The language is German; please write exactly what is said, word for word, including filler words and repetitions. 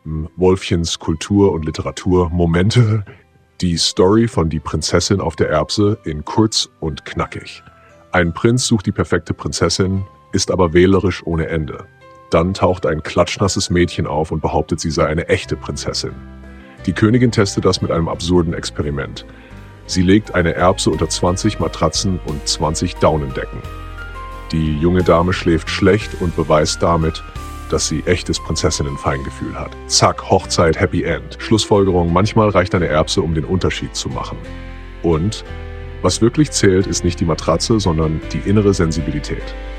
Wolfchens Kultur und Literatur, Momente, die Story von Die Prinzessin auf der Erbse in kurz und knackig. Ein Prinz sucht die perfekte Prinzessin, ist aber wählerisch ohne Ende. Dann taucht ein klatschnasses Mädchen auf und behauptet, sie sei eine echte Prinzessin. Die Königin testet das mit einem absurden Experiment. Sie legt eine Erbse unter zwanzig Matratzen und zwanzig Daunendecken. Die junge Dame schläft schlecht und beweist damit, dass sie echtes Prinzessinnen-Feingefühl hat. Zack, Hochzeit, Happy End. Schlussfolgerung, manchmal reicht eine Erbse, um den Unterschied zu machen. Und was wirklich zählt, ist nicht die Matratze, sondern die innere Sensibilität.